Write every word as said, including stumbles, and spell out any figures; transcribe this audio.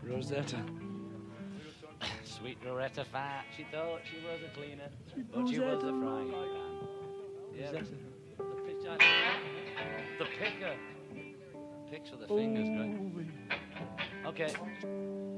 Rosetta. Sweet Rosetta Fat. She thought she was a cleaner, Sweet but she was a Rosetta. frying pan. Yeah, Rosetta. the pitcher. The picker. Picks with the fingers, right? Oh, Okay.